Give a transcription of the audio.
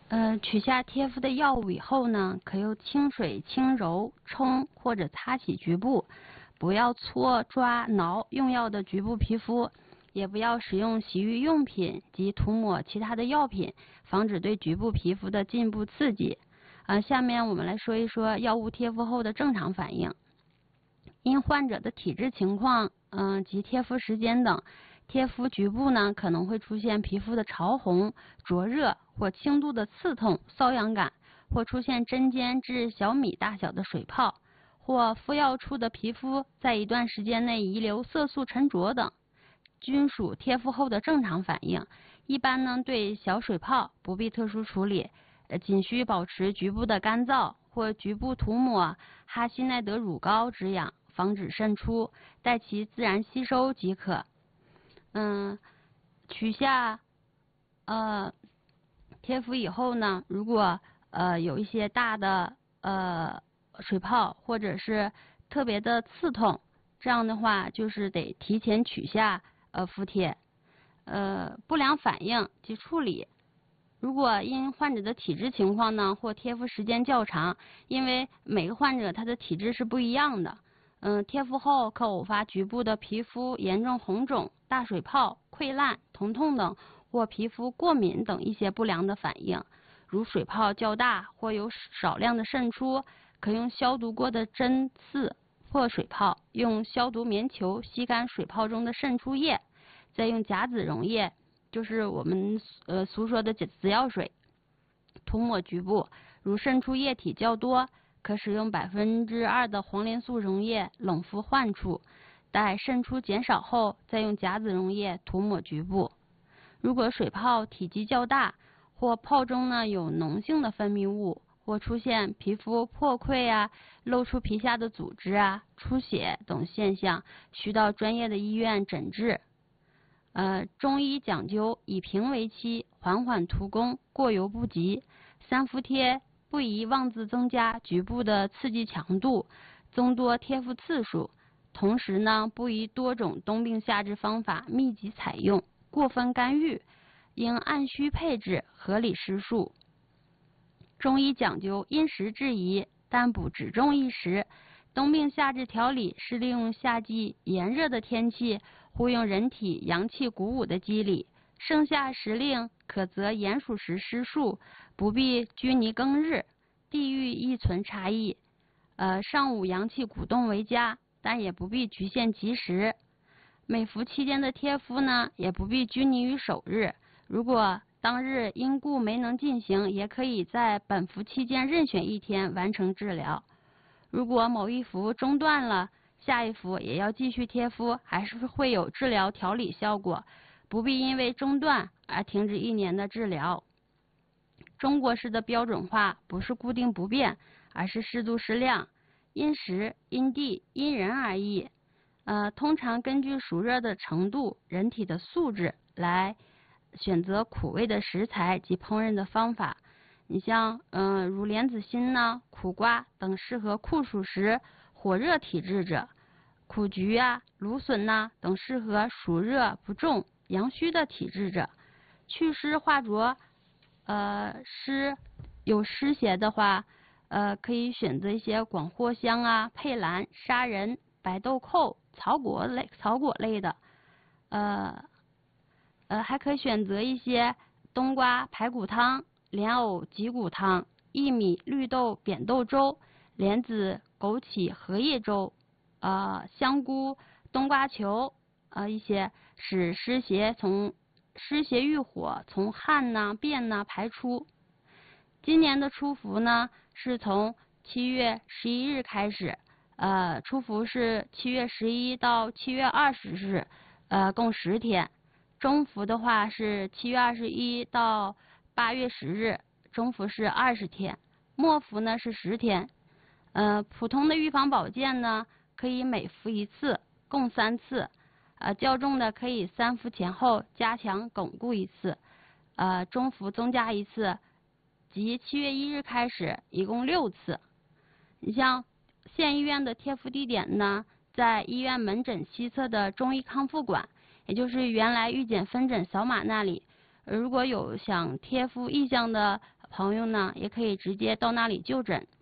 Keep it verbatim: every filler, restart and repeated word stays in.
呃，取下贴敷的药物以后呢，可用清水轻揉、冲或者擦洗局部，不要搓、抓、挠用药的局部皮肤，也不要使用洗浴用品及涂抹其他的药品，防止对局部皮肤的进一步刺激。呃，下面我们来说一说药物贴敷后的正常反应。因患者的体质情况，嗯、呃、及贴敷时间等，贴敷局部呢可能会出现皮肤的潮红、灼热或轻度的刺痛、瘙痒感，或出现针尖至小米大小的水泡，或敷药处的皮肤在一段时间内遗留色素沉着等，均属贴敷后的正常反应。一般呢对小水泡不必特殊处理，呃，仅需保持局部的干燥，或局部涂抹哈希奈德乳膏止痒，防止渗出，待其自然吸收即可。嗯，取下呃贴敷以后呢，如果呃有一些大的呃水泡或者是特别的刺痛，这样的话就是得提前取下呃敷贴。呃不良反应及处理。如果因患者的体质情况呢，或贴敷时间较长，因为每个患者他的体质是不一样的，嗯，贴敷后可偶发局部的皮肤严重红肿、大水泡、溃烂、疼痛等，或皮肤过敏等一些不良的反应。如水泡较大或有少量的渗出，可用消毒过的针刺破水泡，用消毒棉球吸干水泡中的渗出液，再用甲子溶液，就是我们呃俗说的紫药水，涂抹局部。如渗出液体较多，可使用百分之二的黄连素溶液冷敷患处，待渗出减少后，再用甲子溶液涂抹局部。如果水泡体积较大，或泡中呢有脓性的分泌物，或出现皮肤破溃啊、露出皮下的组织啊、出血等现象，需到专业的医院诊治。呃，中医讲究以平为期，缓缓图功，过犹不及。三伏贴不宜妄自增加局部的刺激强度，增多贴敷次数。同时呢，不宜多种冬病夏治方法密集采用，过分干预，应按需配置，合理施术。中医讲究因时制宜，但补只中一时。冬病夏治调理是利用夏季炎热的天气，呼应人体阳气鼓舞的机理。盛夏时令可择炎暑时施术，不必拘泥更日。地域亦存差异，呃，上午阳气鼓动为佳，但也不必局限吉时。每服期间的贴敷呢，也不必拘泥于首日。如果当日因故没能进行，也可以在本服期间任选一天完成治疗。如果某一服中断了，下一服也要继续贴敷，还是会有治疗调理效果，不必因为中断而停止一年的治疗。中国式的标准化不是固定不变，而是适度适量，因时因地因人而异。呃，通常根据暑热的程度、人体的素质来选择苦味的食材及烹饪的方法。你像嗯、呃、如莲子心呢、苦瓜等适合酷暑时火热体质者，苦菊啊、芦笋呐等适合暑热不重、阳虚的体质者。祛湿化浊，呃湿有湿邪的话，呃可以选择一些广藿香啊、佩兰、砂仁、白豆蔻、草果类草果类的，呃呃还可以选择一些冬瓜排骨汤、莲藕脊骨汤、薏米绿豆扁豆粥、莲子枸杞荷叶粥、呃香菇冬瓜球，呃一些使湿邪从湿邪郁火，从汗呐、便呐排出。今年的初伏呢，是从七月十一日开始，呃，初伏是七月十一到七月二十日，呃，共十天。中伏的话是七月二十一到八月十日，中伏是二十天。末伏呢是十天。呃，普通的预防保健呢，可以每服一次，共三次。呃，较重的可以三伏前后加强巩固一次，呃，中伏增加一次，即七月一日开始，一共六次。你像县医院的贴敷地点呢，在医院门诊西侧的中医康复馆，也就是原来预检分诊扫码那里。如果有想贴敷意向的朋友呢，也可以直接到那里就诊。